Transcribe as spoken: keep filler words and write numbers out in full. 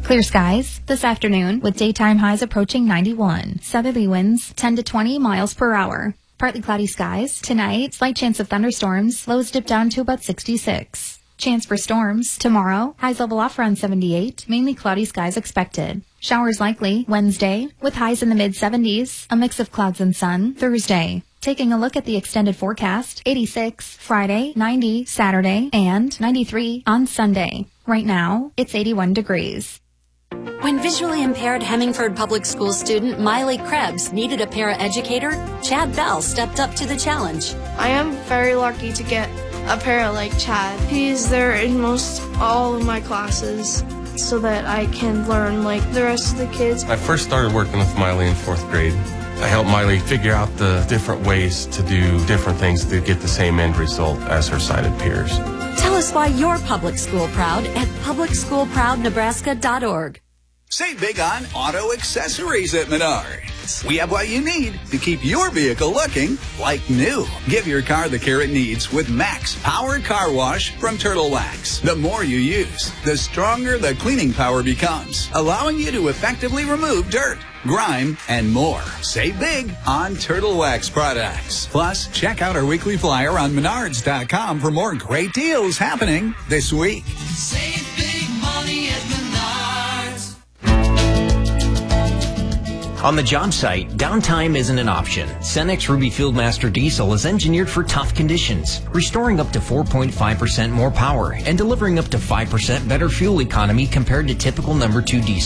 Clear skies this afternoon with daytime highs approaching ninety-one. Southerly winds ten to twenty miles per hour. Partly cloudy skies. Tonight, slight chance of thunderstorms. Lows dip down to about sixty-six. Chance for storms. Tomorrow, highs level off around seventy-eight. Mainly cloudy skies expected. Showers likely Wednesday with highs in the mid seventies. A mix of clouds and sun. Thursday. Taking a look at the extended forecast, eighty-six Friday, ninety Saturday, and ninety-three on Sunday. Right now, it's eighty-one degrees. When visually impaired Hemingford Public School student Miley Krebs needed a paraeducator, Chad Bell stepped up to the challenge. I am very lucky to get a para like Chad. He's there in most all of my classes so that I can learn like the rest of the kids. I first started working with Miley in fourth grade. I helped Miley figure out the different ways to do different things to get the same end result as her sighted peers. Tell us why you're public school proud at public school proud nebraska dot org. Save big on auto accessories at Menards. We have what you need to keep your vehicle looking like new. Give your car the care it needs with Max Power Car Wash from Turtle Wax. The more you use, the stronger the cleaning power becomes, allowing you to effectively remove dirt, grime, and more. Save big on Turtle Wax products. Plus, check out our weekly flyer on menards dot com for more great deals happening this week. Save big money at Menards. On the job site, downtime isn't an option. Cenex Ruby Fieldmaster Diesel is engineered for tough conditions, restoring up to four point five percent more power and delivering up to five percent better fuel economy compared to typical number two diesel.